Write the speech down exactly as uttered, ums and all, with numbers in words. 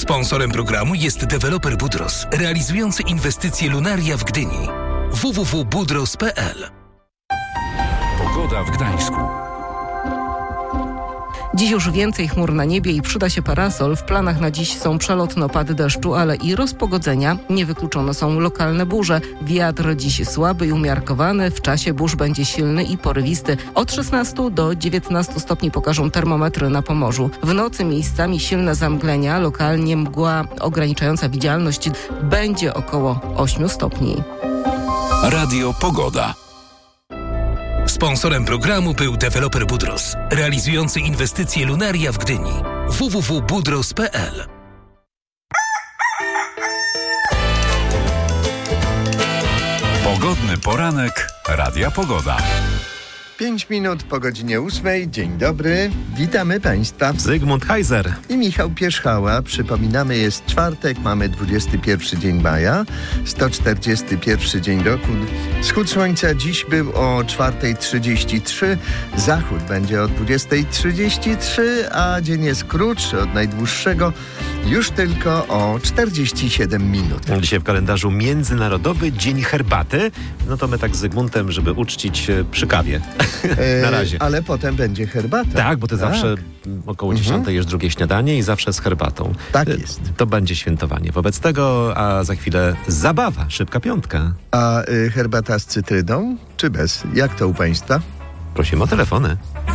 Sponsorem programu jest deweloper Budros, realizujący inwestycje Lunaria w Gdyni. w w w kropka budros kropka p l. Pogoda w Gdańsku. Dziś już więcej chmur na niebie i przyda się parasol. W planach na dziś są przelotne opady deszczu, ale i rozpogodzenia. Niewykluczone są lokalne burze. Wiatr dziś słaby i umiarkowany. W czasie burz będzie silny i porywisty. Od szesnastu do dziewiętnastu stopni pokażą termometry na Pomorzu. W nocy miejscami silne zamglenia, lokalnie mgła ograniczająca widzialność. Będzie około ośmiu stopni. Radio Pogoda. Sponsorem programu był deweloper Budros, realizujący inwestycje Lunaria w Gdyni. w w w kropka budros kropka p l. Pogodny poranek Radia Pogoda. Pięć minut po godzinie ósmej. Dzień dobry. Witamy Państwa. Zygmunt Heiser I Michał Pierzchała. Przypominamy, jest czwartek, mamy dwudziesty pierwszy dzień maja, sto czterdziesty pierwszy dzień roku. Wschód słońca dziś był o czwartej trzydzieści trzy, zachód będzie o dwudziestej trzydzieści trzy, a dzień jest krótszy od najdłuższego już tylko o czterdzieści siedem minut. Dzisiaj w kalendarzu Międzynarodowy Dzień Herbaty. No to my tak z Zygmuntem, żeby uczcić przy kawie. Na razie. E, ale potem będzie herbata. Tak, bo ty tak. zawsze około dziesiątej mhm. jesz drugie śniadanie i zawsze z herbatą. Tak jest. To będzie świętowanie wobec tego, a za chwilę zabawa, szybka piątka. A y, herbata z cytryną czy bez? Jak to u Państwa? Prosimy o telefony.